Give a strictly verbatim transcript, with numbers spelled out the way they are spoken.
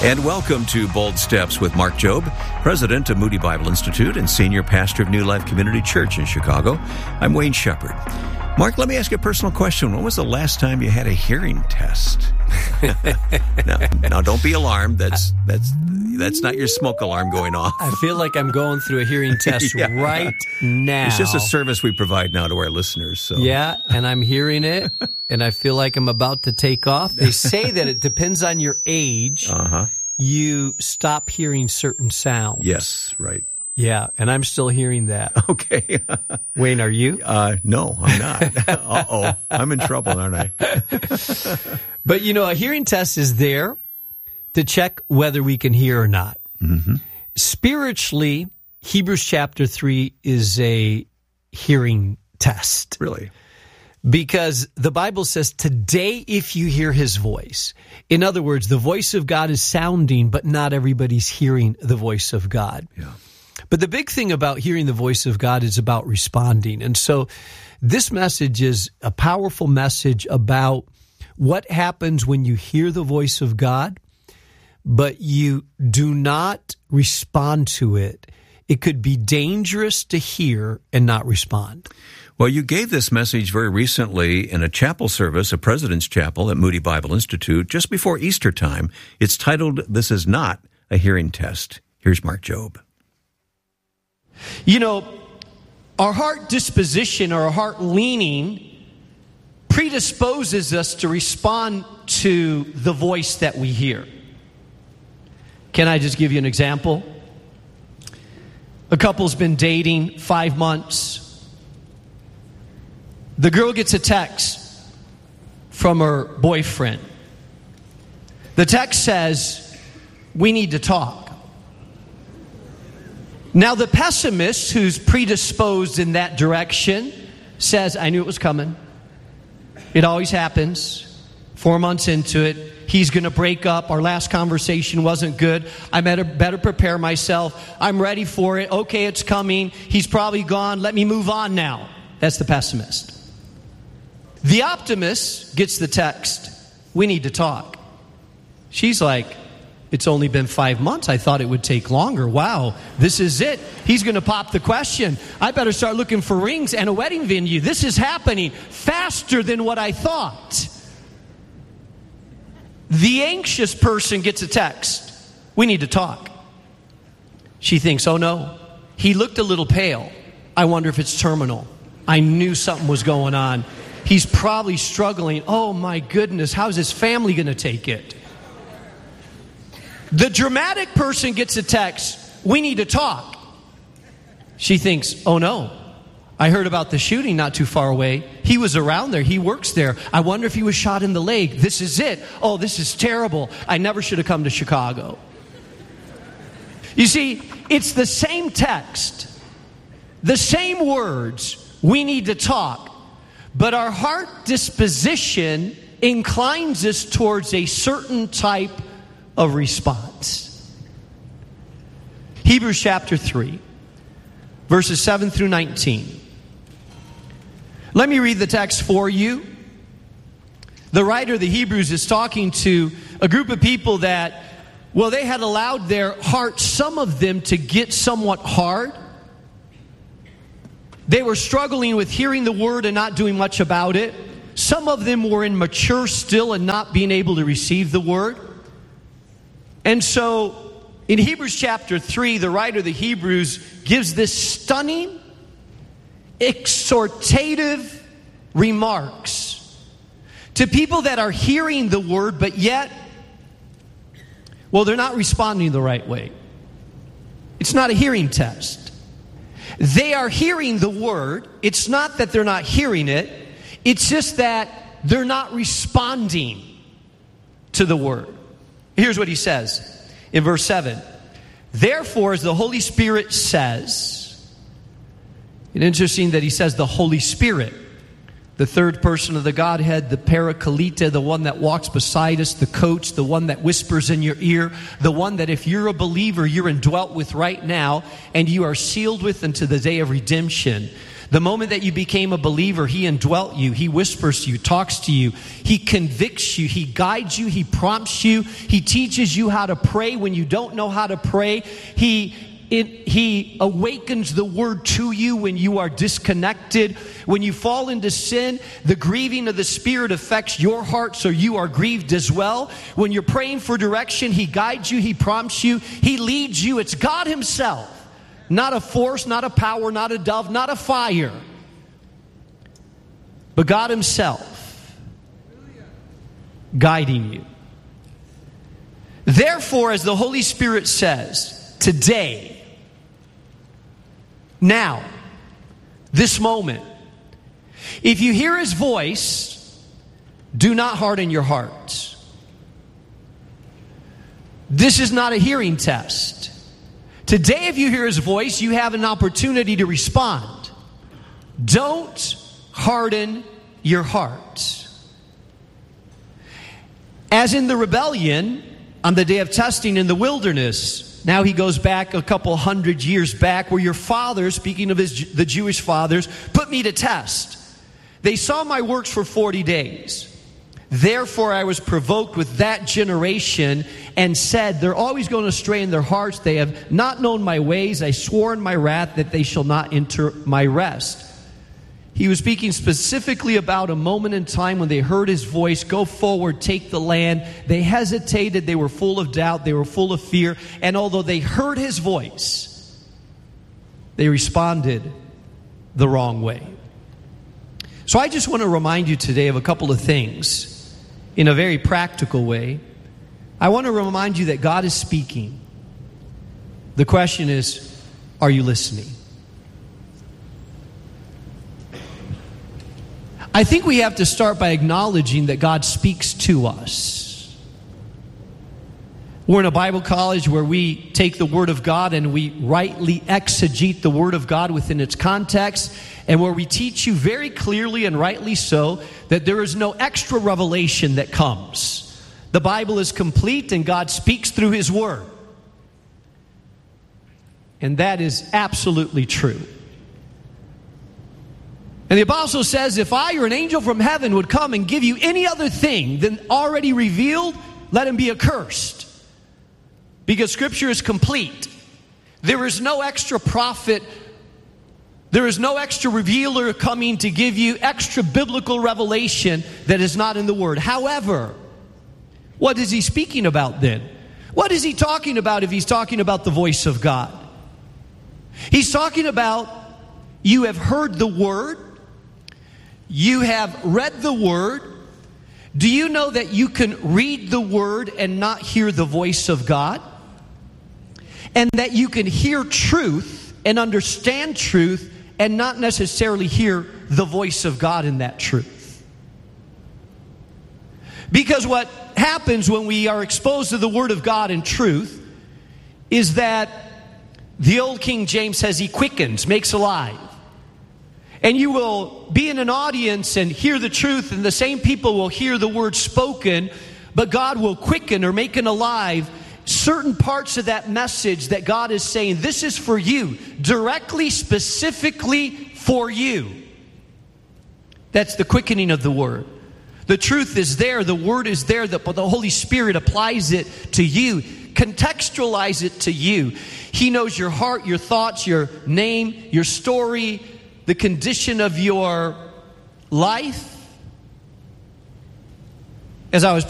And welcome to Bold Steps with Mark Jobe, president of Moody Bible Institute and senior pastor of New Life Community Church in Chicago. I'm Wayne Shepherd. Mark, let me ask you a personal question. When was the last time you had a hearing test? now, now, don't be alarmed. That's that's that's not your smoke alarm going off. I feel like I'm going through a hearing test yeah. right now. It's just a service we provide now to our listeners. So. Yeah, and I'm hearing it, and I feel like I'm about to take off. They say that it depends on your age. Uh-huh. You stop hearing certain sounds. Yes, right. Yeah, and I'm still hearing that. Okay. Wayne, are you? Uh, no, I'm not. Uh-oh. I'm in trouble, aren't I? But, you know, a hearing test is there to check whether we can hear or not. Mm-hmm. Spiritually, Hebrews chapter three is a hearing test. Really? Because the Bible says, today if you hear his voice. In other words, the voice of God is sounding, but not everybody's hearing the voice of God. Yeah. But the big thing about hearing the voice of God is about responding. And so this message is a powerful message about what happens when you hear the voice of God, but you do not respond to it. It could be dangerous to hear and not respond. Well, you gave this message very recently in a chapel service, a President's Chapel at Moody Bible Institute, just before Easter time. It's titled, This Is Not a Hearing Test. Here's Mark Jobe. You know, our heart disposition or our heart leaning predisposes us to respond to the voice that we hear. Can I just give you an example? A couple's been dating five months. The girl gets a text from her boyfriend. The text says, "We need to talk." Now, the pessimist who's predisposed in that direction says, "I knew it was coming. It always happens. Four months into it, he's going to break up. Our last conversation wasn't good. I better, better prepare myself. I'm ready for it. Okay, it's coming. He's probably gone. Let me move on now." That's the pessimist. The optimist gets the text, "We need to talk." She's like, "It's only been five months. I thought it would take longer. Wow, this is it. He's going to pop the question. I better start looking for rings and a wedding venue. This is happening faster than what I thought." The anxious person gets a text, "We need to talk." She thinks, "Oh no, he looked a little pale. I wonder if it's terminal. I knew something was going on. He's probably struggling. Oh my goodness, how's his family going to take it?" The dramatic person gets a text, "We need to talk." She thinks, "Oh no, I heard about the shooting not too far away. He was around there. He works there. I wonder if he was shot in the leg. This is it. Oh, this is terrible. I never should have come to Chicago." You see, it's the same text, the same words, "We need to talk," but our heart disposition inclines us towards a certain type of response. Hebrews chapter three, verses seven through nineteen. Let me read the text for you. The writer of the Hebrews is talking to a group of people that, well, they had allowed their hearts, some of them, to get somewhat hard. They were struggling with hearing the word and not doing much about it. Some of them were immature still and not being able to receive the word. And so, in Hebrews chapter three, the writer of the Hebrews gives this stunning, exhortative remarks to people that are hearing the word, but yet, well, they're not responding the right way. It's not a hearing test. They are hearing the word. It's not that they're not hearing it. It's just that they're not responding to the word. Here's what he says in verse seven. "Therefore, as the Holy Spirit says," it's interesting that he says the Holy Spirit, the third person of the Godhead, the Paraclete, the one that walks beside us, the coach, the one that whispers in your ear, the one that if you're a believer, you're indwelt with right now, and you are sealed with unto the day of redemption. The moment that you became a believer, He indwelt you. He whispers to you, talks to you. He convicts you. He guides you. He prompts you. He teaches you how to pray when you don't know how to pray. He It, he awakens the Word to you when you are disconnected. When you fall into sin, the grieving of the Spirit affects your heart, so you are grieved as well. When you're praying for direction, He guides you, He prompts you, He leads you. It's God Himself. Not a force, not a power, not a dove, not a fire. But God Himself guiding you. Therefore, as the Holy Spirit says, today, now, this moment, if you hear His voice, do not harden your hearts. This is not a hearing test. Today, if you hear His voice, you have an opportunity to respond. Don't harden your heart. As in the rebellion on the day of testing in the wilderness, now he goes back a couple hundred years back, where your fathers, speaking of his, the Jewish fathers, put me to test. They saw my works for forty days. Therefore I was provoked with that generation and said, they're always going astray in their hearts. They have not known my ways. I swore in my wrath that they shall not enter my rest. He was speaking specifically about a moment in time when they heard His voice, go forward, take the land. They hesitated. They were full of doubt. They were full of fear. And although they heard His voice, they responded the wrong way. So I just want to remind you today of a couple of things in a very practical way. I want to remind you that God is speaking. The question is, are you listening? I think we have to start by acknowledging that God speaks to us. We're in a Bible college where we take the Word of God and we rightly exegete the Word of God within its context, and where we teach you very clearly and rightly so that there is no extra revelation that comes. The Bible is complete and God speaks through His Word. And that is absolutely true. And the apostle says, if I or an angel from heaven would come and give you any other thing than already revealed, let him be accursed. Because Scripture is complete. There is no extra prophet. There is no extra revealer coming to give you extra biblical revelation that is not in the Word. However, what is he speaking about then? What is he talking about if he's talking about the voice of God? He's talking about, you have heard the Word. You have read the Word. Do you know that you can read the Word and not hear the voice of God? And that you can hear truth and understand truth and not necessarily hear the voice of God in that truth. Because what happens when we are exposed to the Word of God in truth is that the old King James says He quickens, makes alive. And you will be in an audience and hear the truth, and the same people will hear the word spoken, but God will quicken or make it alive certain parts of that message that God is saying, this is for you, directly, specifically for you. That's the quickening of the Word. The truth is there, the Word is there, but the Holy Spirit applies it to you, contextualize it to you. He knows your heart, your thoughts, your name, your story, the condition of your life. As I was